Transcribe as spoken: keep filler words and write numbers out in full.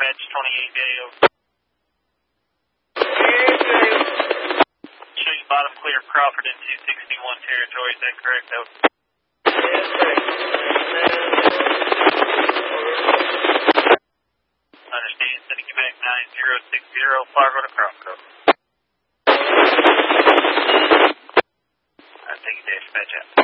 dispatch twenty-eight day over. Showing bottom clear Crawford in two sixty-one territory, is that correct? Over. Understand, sending you back nine zero six zero, Fargo to Crawford. Over. Alright, thank you, dispatch out.